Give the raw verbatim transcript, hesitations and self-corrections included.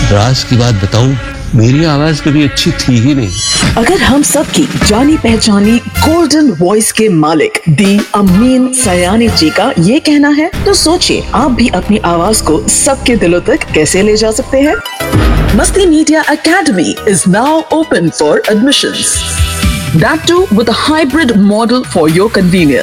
राज की बात बताऊं, मेरी आवाज कभी अच्छी थी ही नहीं। अगर हम सब की जानी पहचानी गोल्डन वॉइस के मालिक दी अमीन सयानी जी का ये कहना है, तो सोचिए आप भी अपनी आवाज को सबके दिलों तक कैसे ले जा सकते हैं। मस्ती media academy is now open for admissions. That too with a hybrid model for your convenience.